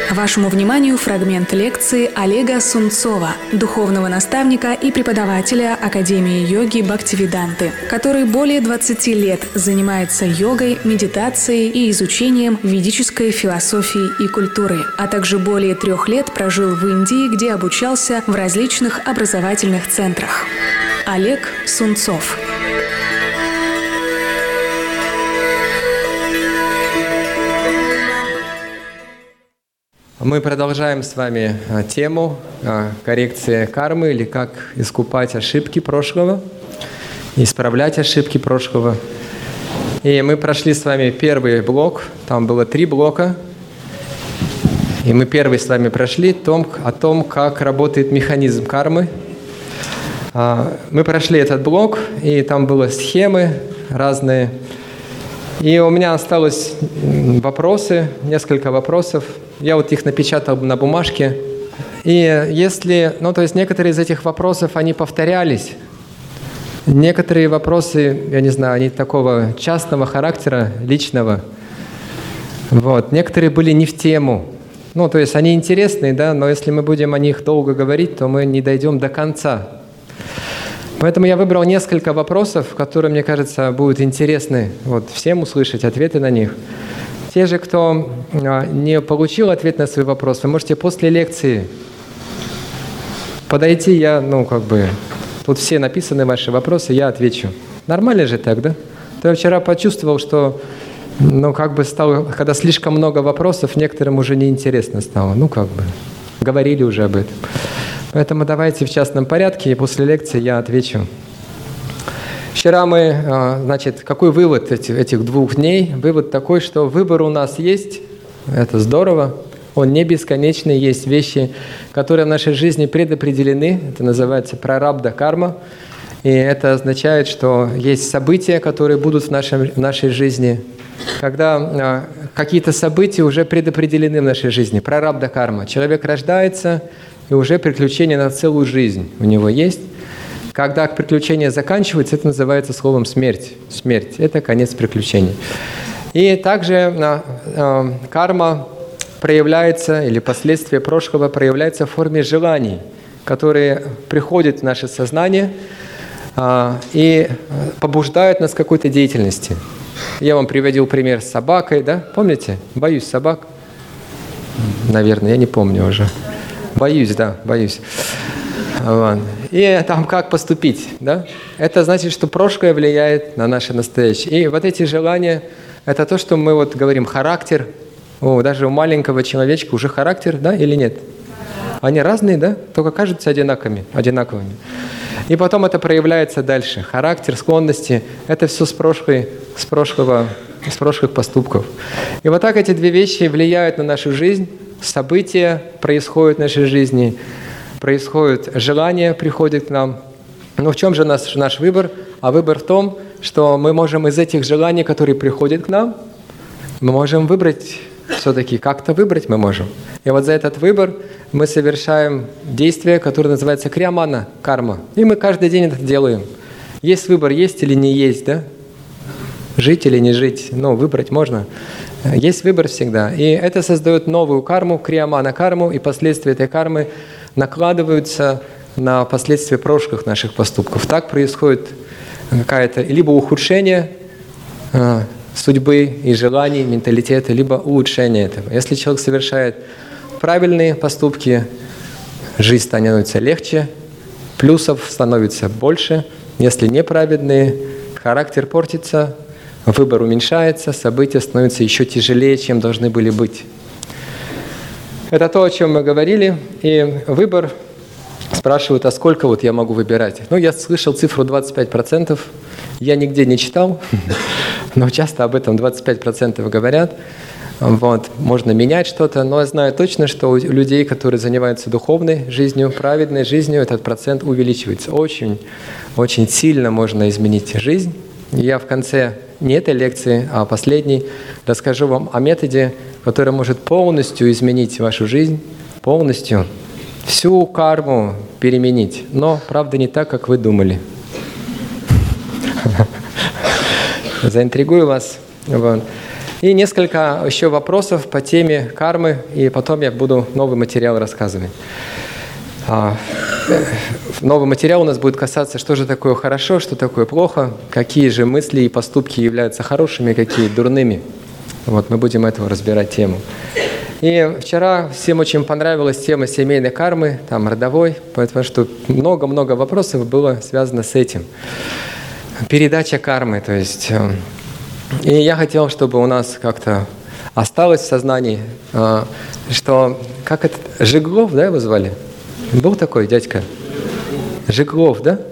Вашему вниманию фрагмент лекции Олега Сунцова, духовного наставника и преподавателя Академии йоги Бхактивиданты, который более 20 лет занимается йогой, медитацией и изучением ведической философии и культуры, а также более 3 лет прожил в Индии, где обучался в различных образовательных центрах. Олег Сунцов. Мы продолжаем с вами тему коррекции кармы, или как искупать ошибки прошлого, исправлять ошибки прошлого. И мы прошли с вами первый блок, там было 3 блока. И мы первый с вами прошли о том, как работает механизм кармы. Мы прошли этот блок, и там были схемы разные. И у меня осталось вопросы, несколько вопросов. Я вот их напечатал на бумажке. И если, то есть некоторые из этих вопросов, они повторялись. Некоторые вопросы, я не знаю, они такого частного характера, личного. Вот. Некоторые были не в тему. То есть они интересные, да, но если мы будем о них долго говорить, то мы не дойдем до конца. Поэтому я выбрал несколько вопросов, которые, мне кажется, будут интересны всем услышать ответы на них. Те же, кто не получил ответ на свой вопрос, вы можете после лекции подойти, тут все написаны ваши вопросы, я отвечу. Нормально же так, да? То я вчера почувствовал, что, стало, когда слишком много вопросов, некоторым уже неинтересно стало. Говорили уже об этом. Поэтому давайте в частном порядке, и после лекции я отвечу. Вчера мы, какой вывод этих 2 дней? Вывод такой, что выбор у нас есть, это здорово, он не бесконечный, есть вещи, которые в нашей жизни предопределены, это называется прарабдха карма, и это означает, что есть события, которые будут в нашей жизни, когда какие-то события уже предопределены в нашей жизни, прарабдха карма. Человек рождается, и уже приключения на целую жизнь у него есть. Когда приключение заканчивается, это называется словом «смерть». Смерть – это конец приключений. И также карма проявляется, или последствия прошлого проявляются в форме желаний, которые приходят в наше сознание и побуждают нас к какой-то деятельности. Я вам приводил пример с собакой, да? Помните? Боюсь собак. Наверное, я не помню уже. Боюсь. И там как поступить, да? Это значит, что прошлое влияет на наше настоящее. И эти желания, это то, что мы говорим, характер. Даже у маленького человечка уже характер, да, или нет? Они разные, да? Только кажутся одинаковыми. И потом это проявляется дальше. Характер, склонности, это все с прошлых поступков. И так эти 2 вещи влияют на нашу жизнь. События происходят в нашей жизни, происходит желание, приходит к нам. Но в чем же наш выбор? А выбор в том, что мы можем из этих желаний, которые приходят к нам, мы можем выбрать, все-таки как-то выбрать мы можем. И за этот выбор мы совершаем действие, которое называется криямана, карма. И мы каждый день это делаем. Есть выбор, есть или не есть, да? Жить или не жить, выбрать можно. Есть выбор всегда. И это создает новую карму, криямана карму, и последствия этой кармы накладываются на последствия прошлых наших поступков. Так происходит какое-то либо ухудшение судьбы и желаний, менталитета, либо улучшение этого. Если человек совершает правильные поступки, жизнь становится легче, плюсов становится больше. Если неправедные, характер портится, выбор уменьшается, события становятся еще тяжелее, чем должны были быть. Это то, о чем мы говорили. И выбор, спрашивают, а сколько я могу выбирать? Я слышал цифру 25%. Я нигде не читал, но часто об этом 25% говорят. Можно менять что-то, но я знаю точно, что у людей, которые занимаются духовной жизнью, праведной жизнью, этот процент увеличивается. Очень, очень сильно можно изменить жизнь. Я в конце не этой лекции, а последней расскажу вам о методе, который может полностью изменить вашу жизнь, полностью всю карму переменить. Но, правда, не так, как вы думали. Заинтригую вас. И несколько еще вопросов по теме кармы, и потом я буду новый материал рассказывать. Новый материал у нас будет касаться, что же такое хорошо, что такое плохо, какие же мысли и поступки являются хорошими, какие дурными. Вот мы будем этого разбирать тему. И вчера всем очень понравилась тема семейной кармы, там родовой, потому что много-много вопросов было связано с этим. Передача кармы, то есть. И я хотел, чтобы у нас как-то осталось в сознании, что, как это, Жиглов, да, его звали? Был такой дядька? Жиглов, да?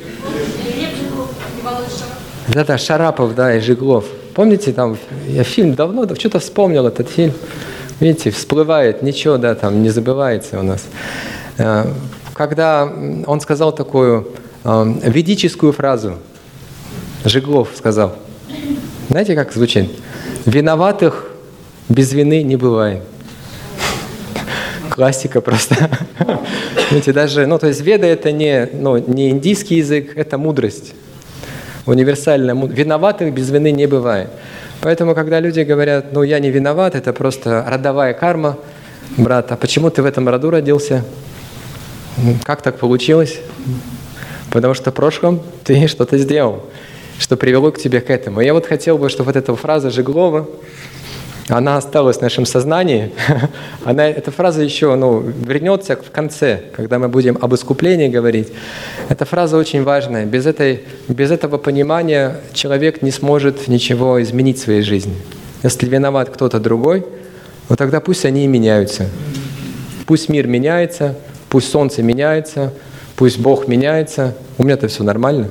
Да-да, Шарапов, да, и Жиглов. Помните, там, я фильм давно, что-то вспомнил этот фильм. Видите, всплывает, ничего, да, там не забывается у нас. Когда он сказал такую ведическую фразу, Жиглов сказал, знаете, как звучит? «Виноватых без вины не бывает». Классика просто. Видите, даже, то есть Веда это не индийский язык, это мудрость. Универсальная мудрость. Виноватых без вины не бывает. Поэтому, когда люди говорят, я не виноват, это просто родовая карма, брат, а почему ты в этом роду родился? Как так получилось? Потому что в прошлом ты что-то сделал, что привело к тебе к этому. Я вот хотел бы, чтобы вот эта фраза Жиглова, она осталась в нашем сознании. Эта фраза еще вернется в конце, когда мы будем об искуплении говорить. Эта фраза очень важная. Без этого понимания человек не сможет ничего изменить в своей жизни. Если виноват кто-то другой, тогда пусть они и меняются. Пусть мир меняется, пусть солнце меняется, пусть Бог меняется. У меня-то все нормально.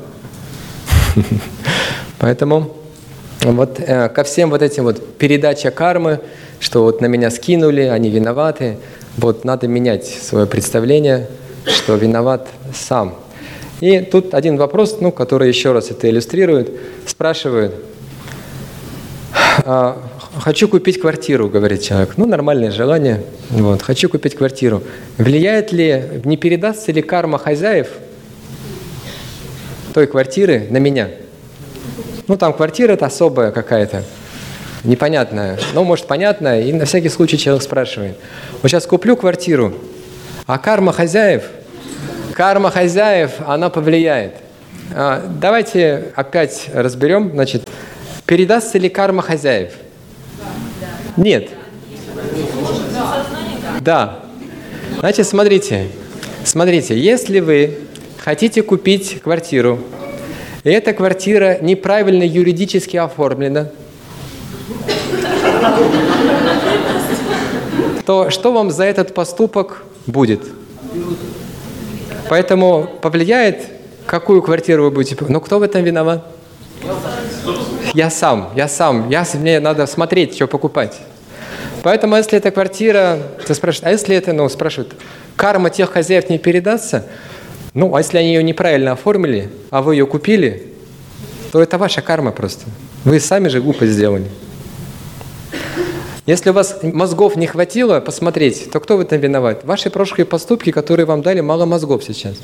Поэтому ко всем вот этим передача кармы, что на меня скинули, они виноваты, надо менять свое представление, что виноват сам. И тут один вопрос, который еще раз это иллюстрирует, спрашивают, хочу купить квартиру, говорит человек, нормальное желание, хочу купить квартиру. Влияет ли, не передастся ли карма хозяев той квартиры на меня? Там квартира-то особая какая-то, непонятная. Может, понятная, и на всякий случай человек спрашивает. Сейчас куплю квартиру, а карма хозяев, она повлияет. Давайте опять разберем, передастся ли карма хозяев? Нет. Да. Смотрите, если вы хотите купить квартиру, и эта квартира неправильно юридически оформлена, то что вам за этот поступок будет? Поэтому повлияет, какую квартиру вы будете покупать. Кто в этом виноват? Я сам. Мне надо смотреть, что покупать. Поэтому, если эта квартира, ты спрашиваешь, а если это, спрашивают, карма тех хозяев не передастся? А если они ее неправильно оформили, а вы ее купили, то это ваша карма просто. Вы сами же глупость сделали. Если у вас мозгов не хватило посмотреть, то кто в этом виноват? Ваши прошлые поступки, которые вам дали мало мозгов сейчас.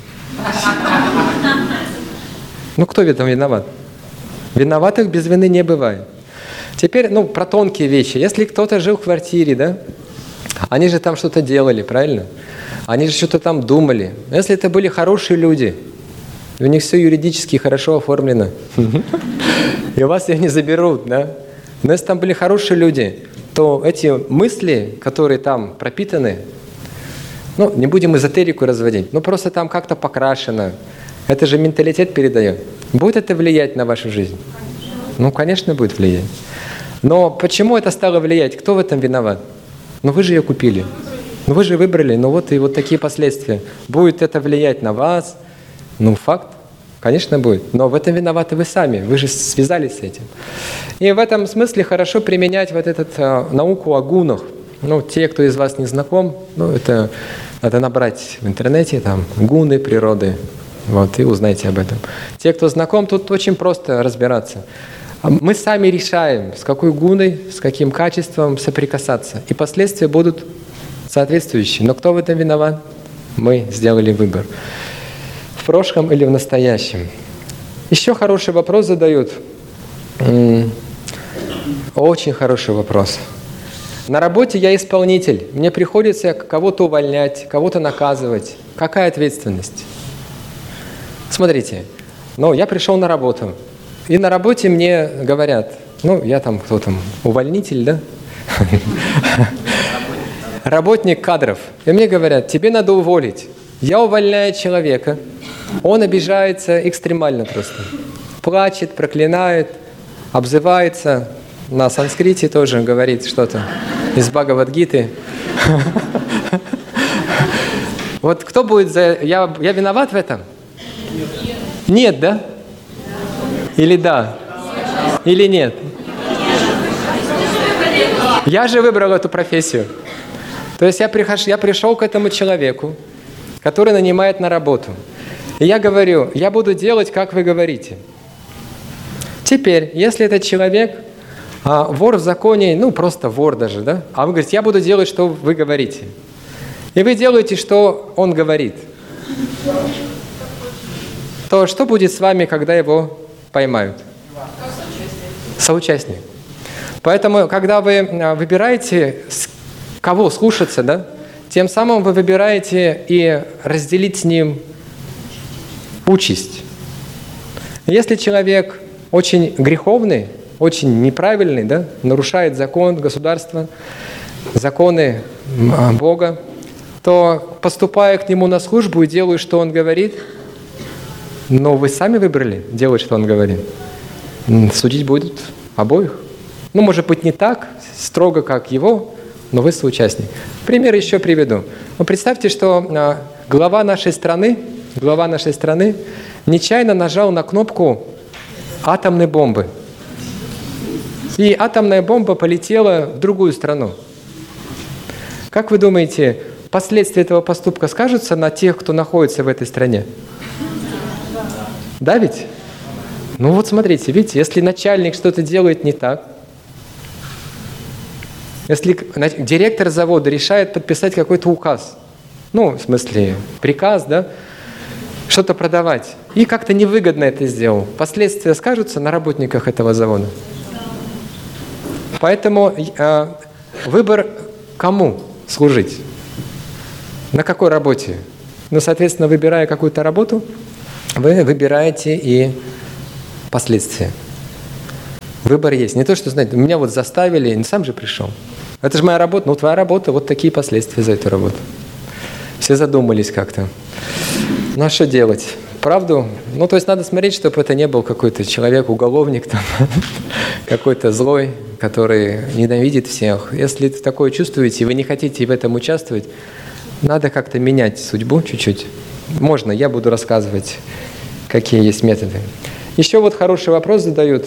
Кто в этом виноват? Виноватых без вины не бывает. Теперь, про тонкие вещи. Если кто-то жил в квартире, да, они же там что-то делали, правильно? Они же что-то там думали. Если это были хорошие люди, у них все юридически хорошо оформлено, и у вас их не заберут, да? Но если там были хорошие люди, то эти мысли, которые там пропитаны, не будем эзотерику разводить, просто там как-то покрашено. Это же менталитет передает. Будет это влиять на вашу жизнь? Конечно, будет влиять. Но почему это стало влиять? Кто в этом виноват? Вы же ее купили. Вы же выбрали, и такие последствия. Будет это влиять на вас? Факт. Конечно, будет. Но в этом виноваты вы сами. Вы же связались с этим. И в этом смысле хорошо применять науку о гунах. Те, кто из вас не знаком, это надо набрать в интернете, гуны природы. И узнайте об этом. Те, кто знаком, тут очень просто разбираться. Мы сами решаем, с какой гуной, с каким качеством соприкасаться. И последствия будут соответствующие. Но кто в этом виноват? Мы сделали выбор. В прошлом или в настоящем? Еще хороший вопрос задают. Очень хороший вопрос. На работе я исполнитель. Мне приходится кого-то увольнять, кого-то наказывать. Какая ответственность? Смотрите, я пришел на работу. И на работе мне говорят, я там, кто там, увольнитель, да? Работник кадров. И мне говорят, тебе надо уволить. Я увольняю человека. Он обижается экстремально просто. Плачет, проклинает, обзывается. На санскрите тоже говорит что-то из Бхагавад-гиты. Вот кто будет за... Я виноват в этом? Нет, да? Или да? Или нет? Я же выбрал эту профессию. То есть я пришел к этому человеку, который нанимает на работу. И я говорю, я буду делать, как вы говорите. Теперь, если этот человек вор в законе, просто вор даже, да? А вы говорите, я буду делать, что вы говорите. И вы делаете, что он говорит. То что будет с вами, когда его поймают? Соучастник. Поэтому, когда вы выбираете, кого слушаться, да, тем самым вы выбираете и разделить с ним участь. Если человек очень греховный, очень неправильный, да, нарушает закон государства, законы Бога, то, поступая к нему на службу и делая, что он говорит, но вы сами выбрали делать, что он говорит, судить будут обоих. Может быть, не так строго, как его, но вы соучастник. Пример еще приведу. Представьте, что глава нашей страны нечаянно нажал на кнопку атомной бомбы. И атомная бомба полетела в другую страну. Как вы думаете, последствия этого поступка скажутся на тех, кто находится в этой стране? Да ведь? Смотрите, видите, если начальник что-то делает не так, если директор завода решает подписать какой-то указ, в смысле приказ, да, что-то продавать, и как-то невыгодно это сделал, последствия скажутся на работниках этого завода? Поэтому выбор кому служить, на какой работе. Соответственно, выбирая какую-то работу, вы выбираете и последствия. Выбор есть. Не то, что, знаете, меня заставили, не сам же пришел. Это же моя работа, твоя работа, вот такие последствия за эту работу. Все задумались как-то. А что делать? Правду? То есть надо смотреть, чтобы это не был какой-то человек, уголовник, там, какой-то злой, который ненавидит всех. Если такое чувствуете, и вы не хотите в этом участвовать, надо как-то менять судьбу чуть-чуть. Можно, я буду рассказывать, какие есть методы. Еще хороший вопрос задают.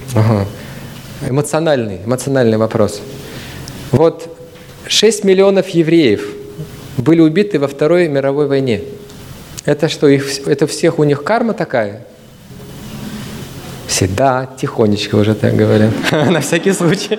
Эмоциональный вопрос. 6 миллионов евреев были убиты во Второй мировой войне. Это что, это всех у них карма такая? Все, да, тихонечко уже так говорят. На всякий случай.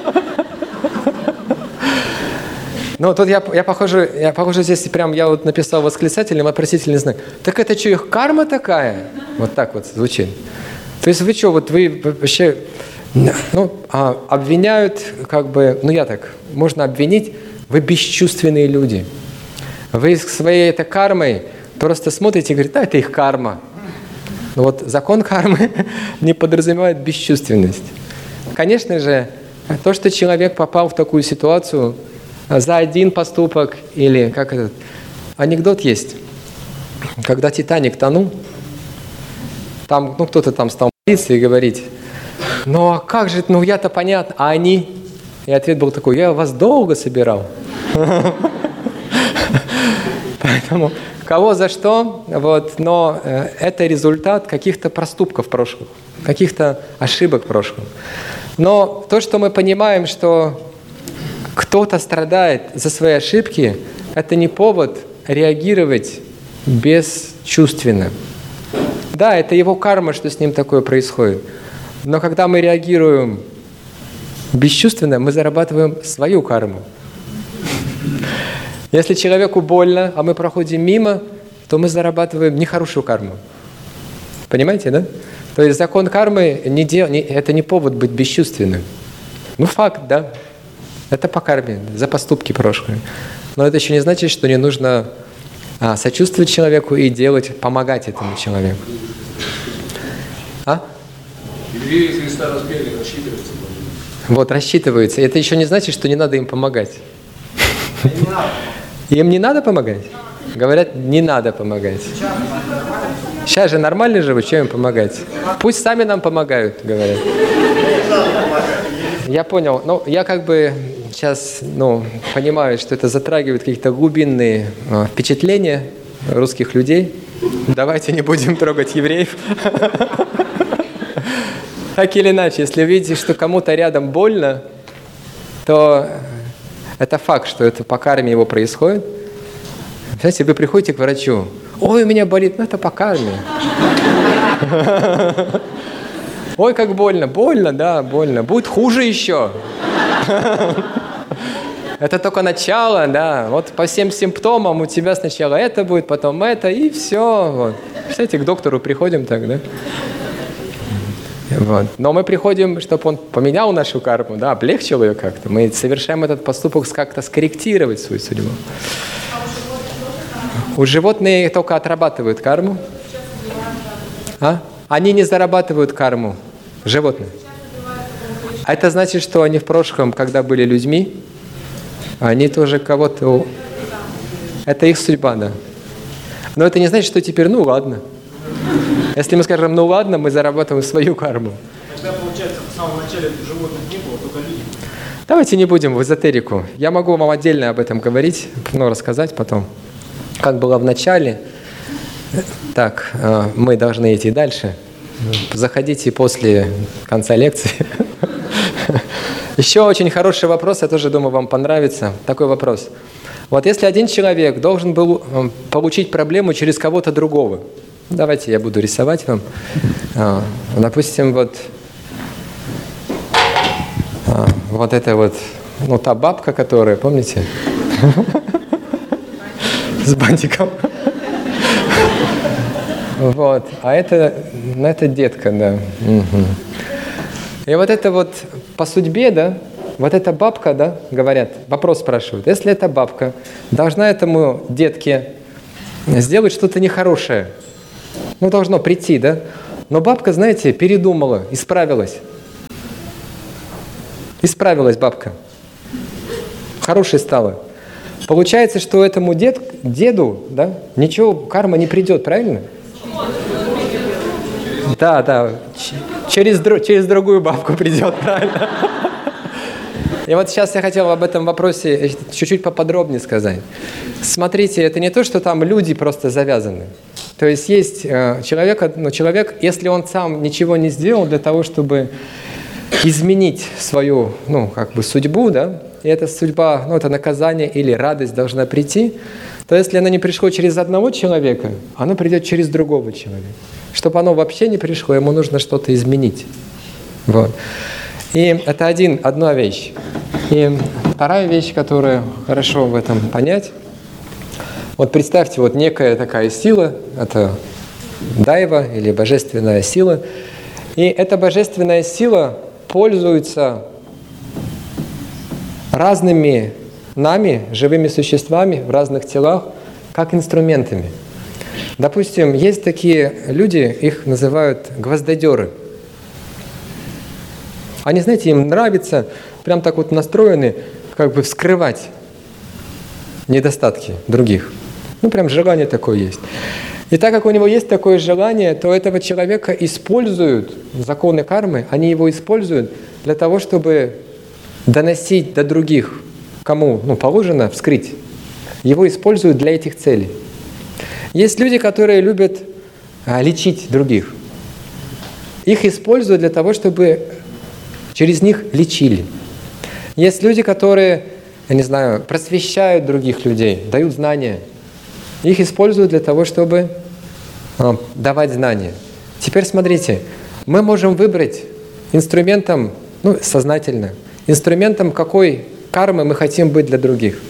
Тут я похоже здесь прям, я написал восклицательный, вопросительный знак. Так это что, их карма такая? Вот так звучит. То есть вы что, вы вообще, обвиняют, можно обвинить, вы бесчувственные люди. Вы своей этой кармой просто смотрите и говорите, это их карма. Закон кармы не подразумевает бесчувственность. Конечно же, то, что человек попал в такую ситуацию за один поступок, или анекдот есть, когда «Титаник» тонул, там кто-то там стал молиться и говорить, а как же, я-то понятно, а они? И ответ был такой, я вас долго собирал. Поэтому кого за что, но это результат каких-то проступков прошлых, каких-то ошибок прошлых. Но то, что мы понимаем, что кто-то страдает за свои ошибки, это не повод реагировать бесчувственно. Да, это его карма, что с ним такое происходит. Но когда мы реагируем бесчувственно, мы зарабатываем свою карму. Если человеку больно, а мы проходим мимо, то мы зарабатываем нехорошую карму. Понимаете, да? То есть закон кармы это не повод быть бесчувственным. Ну, факт, да. Это по карме, за поступки прошлые. Но это еще не значит, что не нужно сочувствовать человеку и помогать этому человеку. Евреи Христа распяли, рассчитываются. Вот, рассчитываются. Это еще не значит, что не надо им помогать. Им не надо помогать? Говорят, не надо помогать. Сейчас же нормально живут, чем им помогать? Пусть сами нам помогают, говорят. Я понял. Ну, я как бы сейчас понимаю, что это затрагивает какие-то глубинные впечатления русских людей. Давайте не будем трогать евреев. Так или иначе, если видите, что кому-то рядом больно, то это факт, что это по карме его происходит. Знаете, вы приходите к врачу, ой, у меня болит, это по карме. Ой, как больно, больно, да, больно, будет хуже еще. Это только начало, да, вот по всем симптомам у тебя сначала это будет, потом это, и все. Вот. Представляете, к доктору приходим так, да? Вот. Но мы приходим, чтобы он поменял нашу карму, да, облегчил ее как-то. Мы совершаем этот поступок как-то скорректировать свою судьбу. У животных только отрабатывают карму. Они не зарабатывают карму. Животные. А это значит, что они в прошлом, когда были людьми, они тоже кого-то... Это их судьба, да. Но это не значит, что теперь, ладно. Если мы скажем, ладно, мы зарабатываем свою карму. Тогда, получается, в самом начале животных не было, только люди. Давайте не будем в эзотерику. Я могу вам отдельно об этом говорить, рассказать потом. Как было в начале. Так, мы должны идти дальше. Заходите после конца лекции. Еще очень хороший вопрос, я тоже думаю, вам понравится. Такой вопрос. Вот если один человек должен был получить проблему через кого-то другого, давайте я буду рисовать вам. Допустим, вот это вот, та бабка, которая, помните? С бантиком. Вот. А это детка, да. Угу. И вот это вот по судьбе, да, вот эта бабка, да, говорят, вопрос спрашивают, если эта бабка должна этому детке сделать что-то нехорошее, должно прийти, да, но бабка, знаете, передумала, исправилась. Исправилась бабка. Хорошей стала. Получается, что этому деду, да, ничего, карма не придет, правильно? Да, через другую бабку придет, правильно? И вот сейчас я хотел об этом вопросе чуть-чуть поподробнее сказать. Смотрите, это не то, что там люди просто завязаны. То есть есть человек, если он сам ничего не сделал для того, чтобы изменить свою, судьбу, да, и эта судьба, это наказание или радость должна прийти, то если она не пришло через одного человека, оно придет через другого человека. Чтобы оно вообще не пришло, ему нужно что-то изменить. Вот. И это одна вещь. И вторая вещь, которую хорошо в этом понять, вот представьте, некая такая сила, это дайва или божественная сила, и эта божественная сила пользуется разными нами, живыми существами в разных телах, как инструментами. Допустим, есть такие люди, их называют гвоздодеры. Они, знаете, им нравится прям так настроены, вскрывать недостатки других. Прям желание такое есть. И так как у него есть такое желание, то этого человека используют, законы кармы, они его используют для того, чтобы доносить до других, кому положено вскрыть. Его используют для этих целей. Есть люди, которые любят лечить других. Их используют для того, чтобы через них лечили. Есть люди, которые, просвещают других людей, дают знания. Их используют для того, чтобы давать знания. Теперь смотрите, мы можем выбрать инструментом, сознательно, инструментом какой кармы мы хотим быть для других.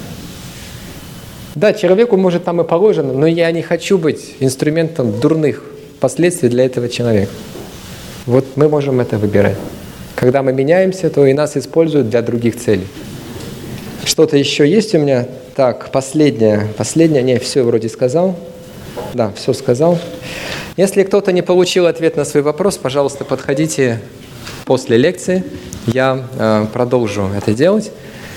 Да, человеку, может, там и положено, но я не хочу быть инструментом дурных последствий для этого человека. Вот мы можем это выбирать. Когда мы меняемся, то и нас используют для других целей. Что-то еще есть у меня? Так, последнее. Не, все вроде сказал. Да, все сказал. Если кто-то не получил ответ на свой вопрос, пожалуйста, подходите после лекции. Я продолжу это делать.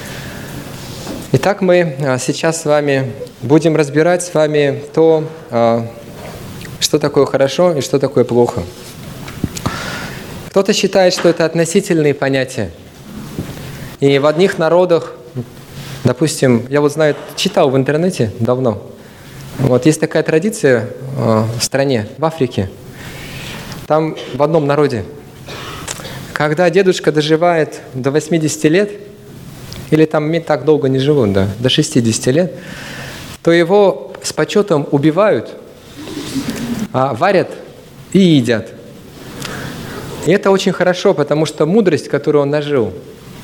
Итак, мы сейчас с вами будем разбирать с вами то, что такое хорошо и что такое плохо. Кто-то считает, что это относительные понятия. И в одних народах, допустим, я вот знаю, читал в интернете давно, вот есть такая традиция в стране, в Африке, там в одном народе, когда дедушка доживает до 80 лет, или там так долго не живут, да, до 60 лет, то его с почетом убивают, варят и едят. И это очень хорошо, потому что мудрость, которую он нажил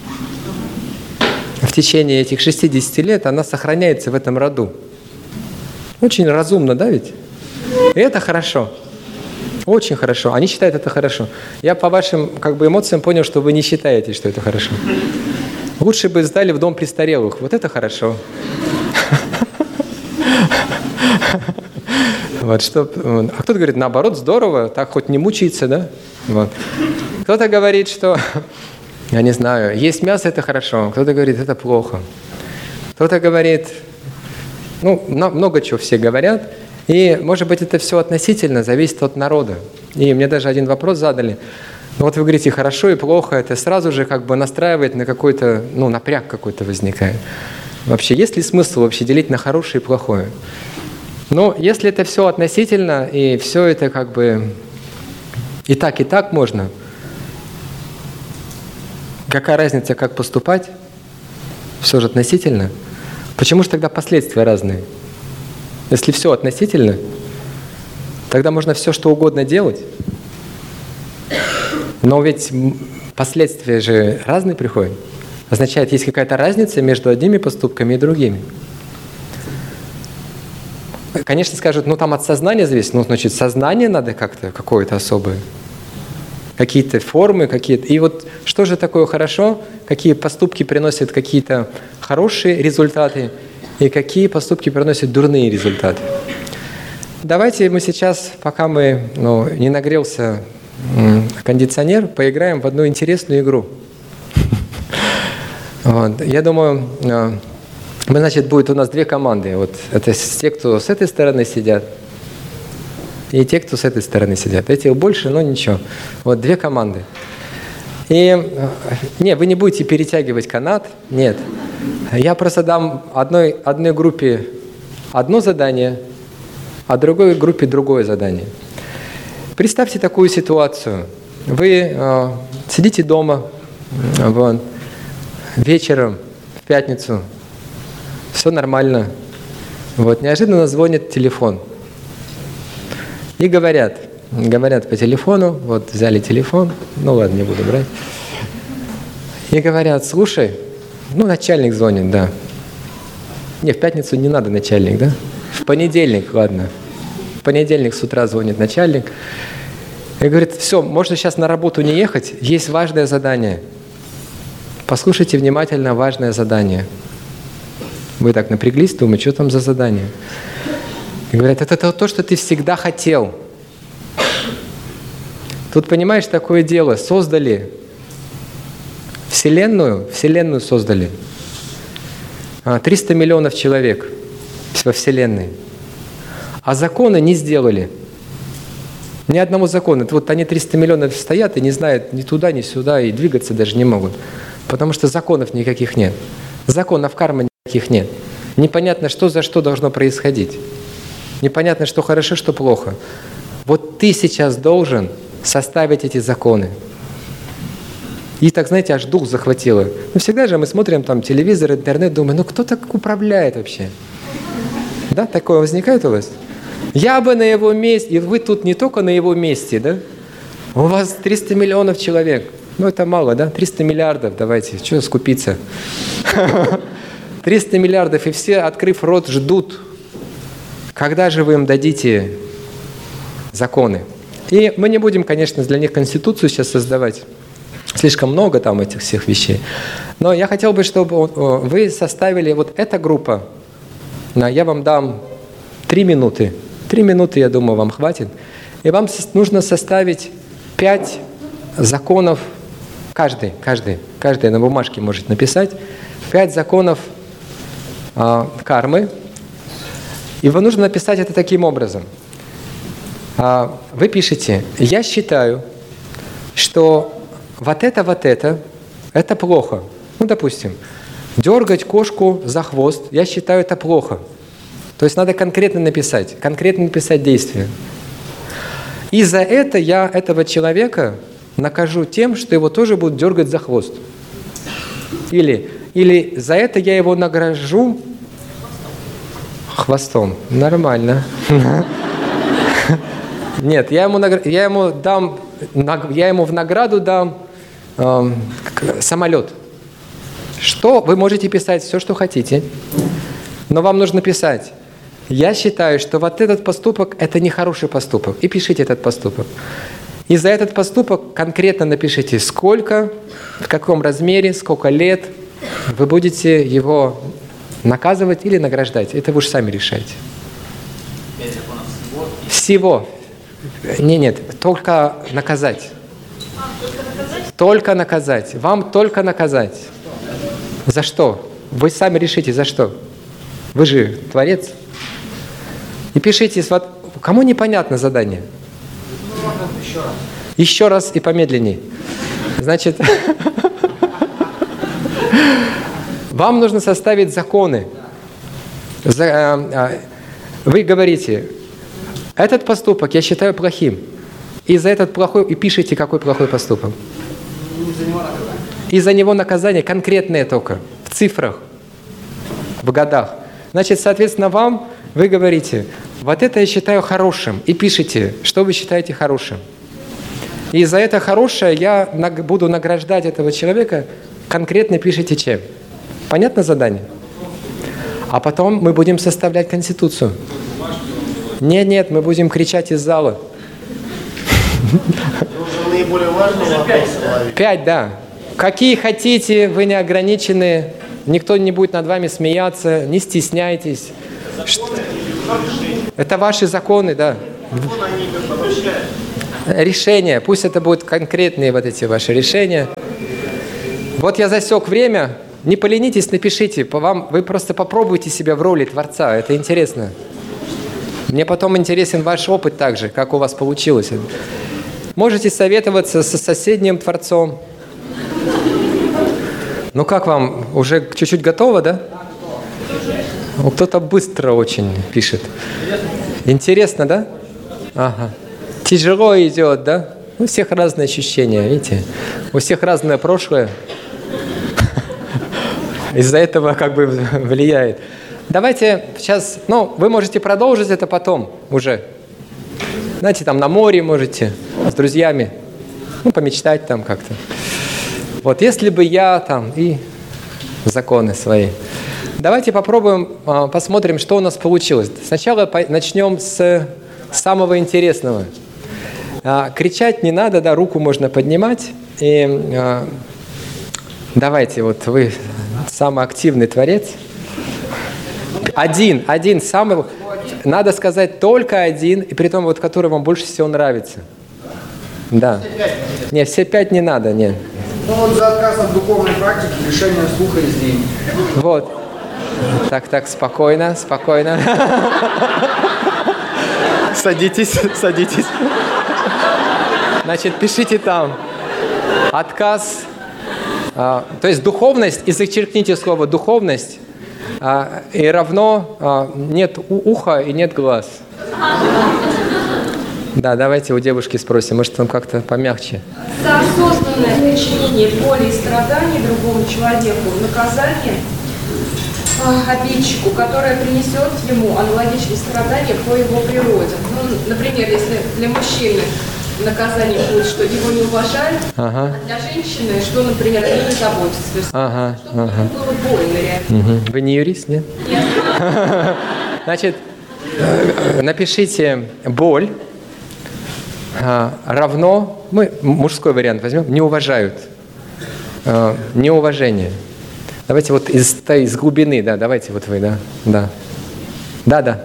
в течение этих 60 лет, она сохраняется в этом роду. Очень разумно, да ведь? И это хорошо. Очень хорошо. Они считают это хорошо. Я по вашим эмоциям понял, что вы не считаете, что это хорошо. Лучше бы сдали в дом престарелых. Вот это хорошо. А кто-то говорит, наоборот, здорово, так хоть не мучается, да? Вот. Кто-то говорит, что, я не знаю, есть мясо – это хорошо. Кто-то говорит, это плохо. Кто-то говорит, много чего все говорят. И, может быть, это все относительно, зависит от народа. И мне даже один вопрос задали. Вот вы говорите, хорошо и плохо, это сразу же настраивает на какой-то, напряг какой-то возникает. Вообще, есть ли смысл вообще делить на хорошее и плохое? Но если это все относительно, и все это и так можно, какая разница, как поступать? Все же относительно. Почему же тогда последствия разные? Если все относительно, тогда можно все, что угодно делать. Но ведь последствия же разные приходят. Означает, есть какая-то разница между одними поступками и другими. Конечно, скажут, там от сознания зависит. Значит, сознание надо как-то, какое-то особое. Какие-то формы, какие-то. И вот что же такое хорошо? Какие поступки приносят какие-то хорошие результаты? И какие поступки приносят дурные результаты? Давайте мы сейчас, пока не нагрелся кондиционер, поиграем в одну интересную игру. Я думаю, будет у нас две команды. Вот это те, кто с этой стороны сидят, и те, кто с этой стороны сидят. Этих больше, но ничего. Вот две команды. И вы не будете перетягивать канат, нет. Я просто дам одной группе одно задание, а другой группе другое задание. Представьте такую ситуацию. Вы сидите дома вечером в пятницу, все нормально. Неожиданно звонит телефон. И говорят по телефону, взяли телефон, ладно, не буду брать. И говорят, слушай, начальник звонит, да. Не, в пятницу не надо начальник, да? В понедельник, ладно. В понедельник с утра звонит начальник. И говорит, все, можно сейчас на работу не ехать, есть важное задание. Послушайте внимательно важное задание. Вы так напряглись, думаете, что там за задание? И говорят, это то, что ты всегда хотел. Тут, понимаешь, такое дело, создали Вселенную создали. 300 миллионов человек во Вселенной. А законы не сделали. Ни одного закона. Они 300 миллионов стоят и не знают ни туда, ни сюда, и двигаться даже не могут. Потому что законов никаких нет. Законов кармы никаких нет. Непонятно, что за что должно происходить. Непонятно, что хорошо, что плохо. Вот ты сейчас должен составить эти законы. И так, знаете, аж дух захватило. Всегда же мы смотрим телевизор, интернет, думаем, кто так управляет вообще? Да, такое возникает у вас? Я бы на его месте, и вы тут не только на его месте, да? У вас 300 миллионов человек. Это мало, да? 300 миллиардов, давайте, что скупиться? 300 миллиардов, и все, открыв рот, ждут, когда же вы им дадите законы. И мы не будем, конечно, для них конституцию сейчас создавать. слишком много там этих всех вещей. Но я хотел бы, чтобы вы составили вот эта группа. Я вам дам 3 минуты. 3 минуты, я думаю, вам хватит. И вам нужно составить 5 законов, каждый на бумажке может написать, 5 законов кармы. И вам нужно написать это таким образом. Вы пишете: я считаю, что вот это плохо. Ну, допустим, дергать кошку за хвост, я считаю, это плохо. То есть надо конкретно написать действие. И за это я этого человека накажу тем, что его тоже будут дергать за хвост. Или за это я его награжу хвостом. Нормально. Нет, я ему в награду дам самолет. Что? Вы можете писать все, что хотите, но вам нужно писать: я считаю, что вот этот поступок – это нехороший поступок. И пишите этот поступок. И за этот поступок конкретно напишите, сколько, в каком размере, сколько лет вы будете его наказывать или награждать. Это вы уж сами решаете. 5 законов всего. Нет, только наказать. Только наказать. Вам только наказать. За что? Вы сами решите, за что. Вы же Творец. И пишите, кому непонятно задание? Еще раз и помедленнее. Значит, вам нужно составить законы. Вы говорите: этот поступок я считаю плохим. И за этот плохой, и пишите, какой плохой поступок. И за него наказание конкретное только, в цифрах, в годах. Значит, соответственно, вы говорите: вот это я считаю хорошим, и пишите, что вы считаете хорошим. И за это хорошее я буду награждать этого человека, конкретно пишите чем. Понятно задание? А потом мы будем составлять конституцию. Нет, мы будем кричать из зала. Наиболее важные вопросы. 5, да. Какие хотите, вы не ограничены, никто не будет над вами смеяться, не стесняйтесь. Это ваши законы, да. Решения, пусть это будут конкретные вот эти ваши решения. Вот я засек время, не поленитесь, напишите, вы просто попробуйте себя в роли Творца, это интересно. Мне потом интересен ваш опыт также, как у вас получилось. Можете советоваться со соседним Творцом. Ну как вам, уже чуть-чуть готово, да? Кто-то быстро очень пишет. Интересно, да? Ага. Тяжело идет, да? У всех разные ощущения, видите? У всех разное прошлое. Из-за этого как бы влияет. Давайте сейчас, вы можете продолжить это потом уже. Знаете, там на море можете, с друзьями, помечтать там как-то. Вот, если бы я там и законы свои. Давайте попробуем, посмотрим, что у нас получилось. Сначала начнем с самого интересного. Кричать не надо, да, руку можно поднимать. И давайте, вот вы самый активный Творец. Один, самый, надо сказать только один, и при том, вот, который вам больше всего нравится. Да. Нет, все 5 не надо, нет. За отказ от духовной практики, лишение слуха и зрения. Вот. Так, спокойно. Садитесь. Значит, пишите там. Отказ. То есть духовность, и зачеркните слово «духовность», и равно нет уха и нет глаз. Да, давайте у девушки спросим, может, там как-то помягче. За осознанное причинение боли и страданий другому человеку наказание обидчику, которое принесет ему аналогичные страдания по его природе. Например, если для мужчины наказание будет, что его не уважают, а для женщины, что, например, они не заботятся. Чтобы ему было больно реально. Вы не юрист, нет? Нет. Значит, напишите «боль» равно, мы мужской вариант возьмем, не уважают. неуважение. Давайте вот из глубины, да, давайте вот вы, да. Да.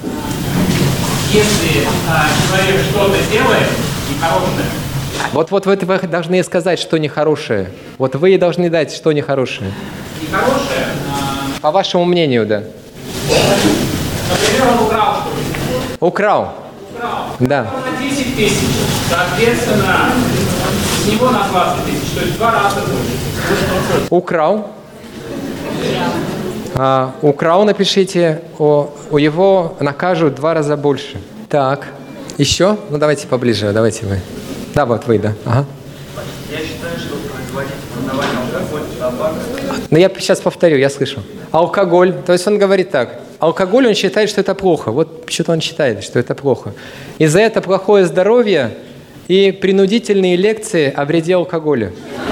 Если человек что-то делает нехорошее. Вот вы должны сказать, что нехорошее. Вот вы должны дать, что нехорошее. Нехорошее? По вашему мнению, да. Например, он украл что-то. Украл. Да. На 10 тысяч, соответственно, с него на 20 тысяч, то есть в 2 раза больше. Украл. Украл, напишите, у его накажут 2 раза больше. Так, еще? Ну, давайте поближе, давайте вы. Да, вот вы, да. Ага. Я считаю, что производить, продавать алкоголь, табак. Ну, я сейчас повторю, я слышу. Алкоголь, то есть он говорит так. Алкоголь, он считает, что это плохо. Вот почему-то он считает, что это плохо. И за это плохое здоровье и принудительные лекции о вреде алкоголя.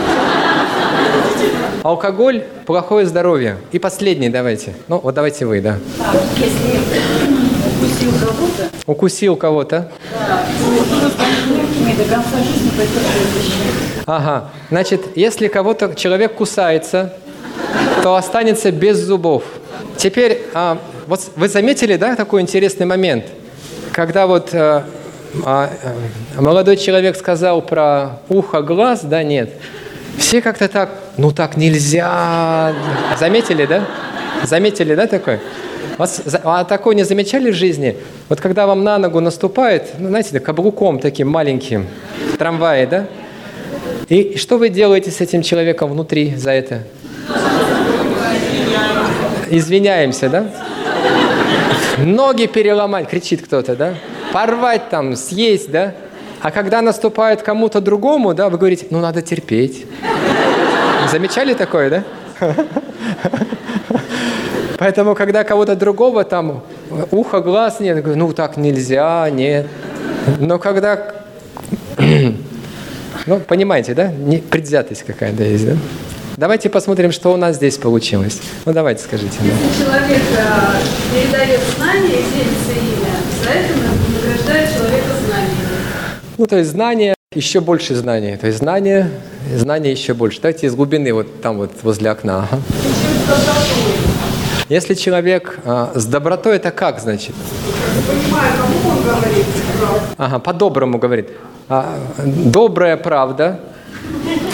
Алкоголь, плохое здоровье. И последний давайте. Ну, вот давайте вы, да. Если укусил кого-то... Укусил кого-то. Да, то до конца жизни потерпит. Ага. Значит, если кого-то человек кусается, то останется без зубов. Теперь, вот вы заметили, да, такой интересный момент? Когда вот молодой человек сказал про ухо, глаз, да, нет. Все как-то так, ну так нельзя. Заметили, да? Заметили, да, такое? А такое не замечали в жизни? Вот когда вам на ногу наступает, ну, знаете, каблуком таким маленьким в трамвае, да? И что вы делаете с этим человеком внутри за это? Извиняемся, да? Ноги переломать, кричит кто-то, да? Порвать там, съесть, да? А когда наступает кому-то другому, да, вы говорите, ну надо терпеть. Замечали такое, да? Поэтому, когда кого-то другого там ухо, глаз нет, ну так нельзя, нет. Но когда, ну понимаете, да, предвзятость какая-то есть, да? Давайте посмотрим, что у нас здесь получилось. Ну давайте скажите. Да. Если человек передает знания и делится ими, за это награждает человека знаниями. Ну, то есть знания, еще больше знаний. То есть знания еще больше. Давайте из глубины, вот там вот возле окна. Ага. Если человек с добротой, это как, значит? Понимаю, кому он говорит. Ага, по-доброму говорит. Добрая правда.